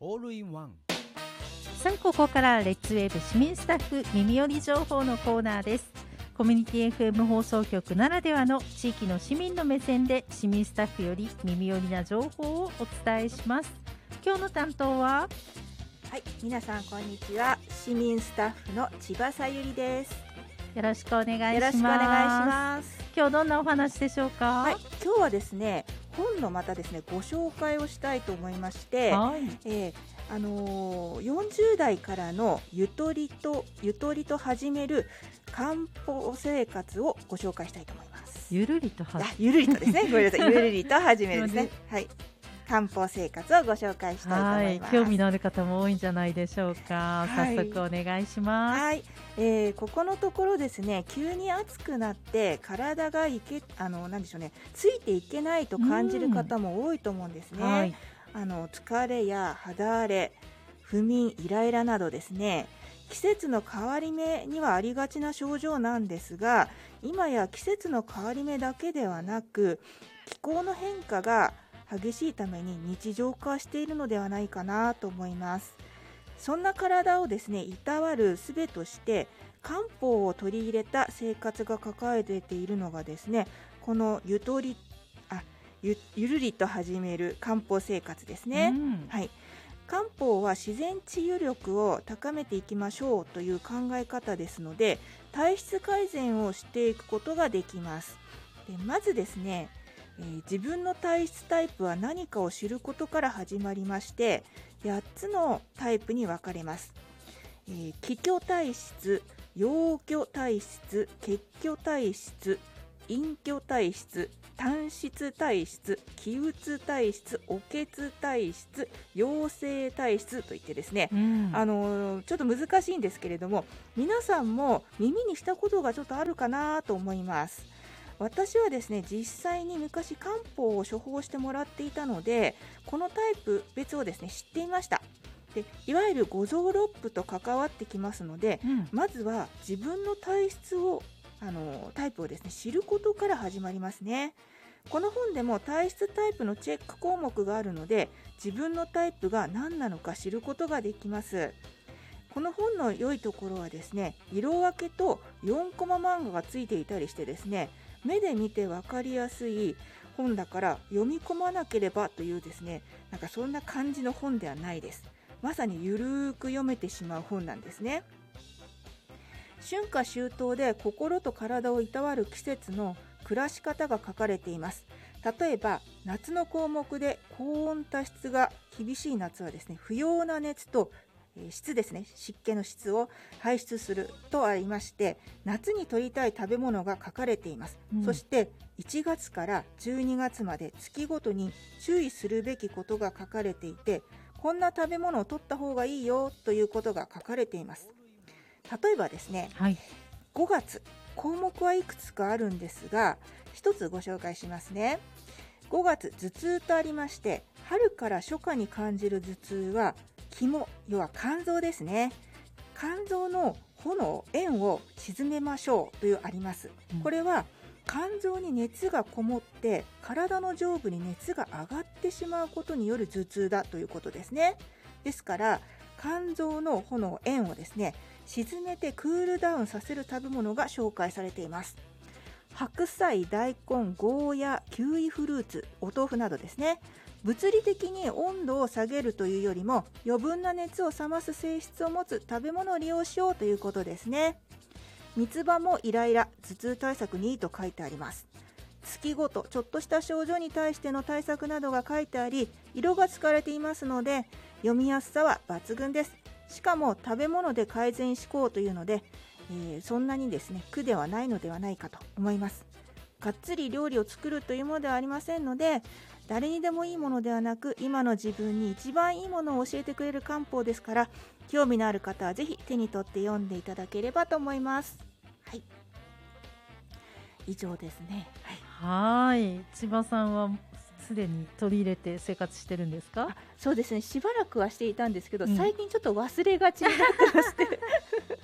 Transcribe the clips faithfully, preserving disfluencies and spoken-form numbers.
オールインワン。 さあ、ここからレッツウェーブ市民スタッフ耳寄り情報のコーナーです。コミュニティ エフエム 放送局ならではの地域の市民の目線で市民スタッフより耳寄りな情報をお伝えします。今日の担当は、 はい、皆さんこんにちは。市民スタッフの千葉さゆりです。 よろしくお願いします。 よろしくお願いします。 今日どんなお話でしょうか？ はい、今日はですね、本のまたですねご紹介をしたいと思いまして、 はい、 えーあのー、よんじゅう代からのゆとりとゆとりと始める漢方生活をご紹介したいと思います。 ゆるりと始あゆるりとですねごめんなさいゆるりと始めるですねはい、漢方生活をご紹介したいと思います。 はい、興味のある方も多いんじゃないでしょうか。 はい、 早速お願いします。 はい、えー、ここのところですね、急に暑くなって体がいけあのなんでしょうね、ついていけないと感じる方も多いと思うんですね。 はい、 あの疲れや肌荒れ、不眠、イライラなどですね、季節の変わり目にはありがちな症状なんですが、今や季節の変わり目だけではなく気候の変化が激しいために日常化しているのではないかなと思います。そんな体をですねいたわる術として漢方を取り入れた生活が抱えているのがですね、このゆとりあ ゆ, ゆるりと始める漢方生活ですね。 うん、 はい、漢方は自然治癒力を高めていきましょうという考え方ですので、体質改善をしていくことができます。でまずですね、えー、自分の体質タイプは何かを知ることから始まりまして、やっつのタイプに分かれます。えー、気虚体質、陽虚体質、血虚体質、陰虚体質、単質体質、気鬱体質、お血体質、陽性体質といってですね、 うん、 あのー、ちょっと難しいんですけれども、皆さんも耳にしたことがちょっとあるかなと思います。私はですね、実際に昔漢方を処方してもらっていたので、このタイプ別をですね知っていました。でいわゆる五臓六腑と関わってきますので、 うん、 まずは自分の体質をあのタイプをですね知ることから始まりますね。この本でも体質タイプのチェック項目があるので、自分のタイプが何なのか知ることができます。この本の良いところはですね、色分けとよんコマ漫画がついていたりしてですね、目で見て分かりやすい本だから読み込まなければというですね、なんかそんな感じの本ではないです。まさにゆるーく読めてしまう本なんですね。春夏秋冬で心と体をいたわる季節の暮らし方が書かれています。例えば夏の項目で高温多湿が厳しい夏はですね、不要な熱と質ですね、湿気の質を排出するとありまして、夏に摂りたい食べ物が書かれています。うん、そしていちがつからじゅうにがつまで月ごとに注意するべきことが書かれていて、こんな食べ物を摂った方がいいよということが書かれています。例えばですね、 はい、 ごがつ項目はいくつかあるんですが、一つご紹介しますね。ごがつ頭痛とありまして、春から初夏に感じる頭痛は肝、要は肝臓ですね。肝臓の炎、炎を鎮めましょうというあります。 うん、 これは肝臓に熱がこもって体の上部に熱が上がってしまうことによる頭痛だということですね。ですから肝臓の炎、炎をですね沈めてクールダウンさせる食べ物が紹介されています。白菜、大根、ゴーヤ、キウイフルーツ、お豆腐などですね。物理的に温度を下げるというよりも余分な熱を冷ます性質を持つ食べ物を利用しようということですね。三つ葉もイライラ、頭痛対策にいいと書いてあります。月ごとちょっとした症状に対しての対策などが書いてあり、色が使われていますので読みやすさは抜群です。しかも食べ物で改善しこうというので、えー、そんなにですね苦ではないのではないかと思います。がっつり料理を作るというものではありませんので、誰にでもいいものではなく、今の自分に一番いいものを教えてくれる漢方ですから、興味のある方はぜひ手に取って読んでいただければと思います。はい、以上ですね。 はい、はい、千葉さんはすでに取り入れて生活してるんですか？ そうですね、しばらくはしていたんですけど、 うん、 最近ちょっと忘れがちになってまして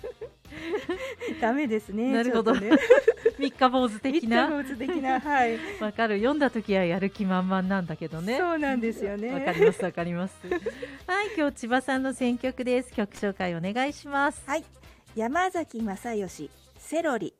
ダメですね。 なるほど、 ちょっとね、 三日坊主的な。 三日坊主的な、はい。 わかる。読んだ時はやる気満々なんだけどね。 そうなんですよね。 わかりますわかります。はい、今日千葉さんの選曲です。曲紹介お願いします。 はい、山崎正義セロリ。